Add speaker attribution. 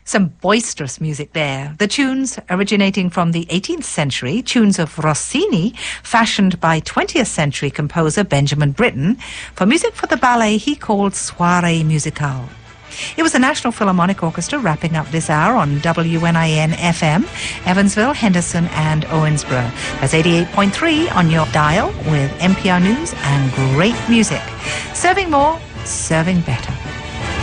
Speaker 1: Some boisterous music there. The tunes originating from the 18th century, tunes of Rossini, fashioned by 20th century composer Benjamin Britten for music for the ballet he called Soirée Musicale. It was the National Philharmonic Orchestra wrapping up this hour on WNIN FM, Evansville, Henderson and Owensboro. That's 88.3 on your dial with NPR News and great music. Serving more, serving better.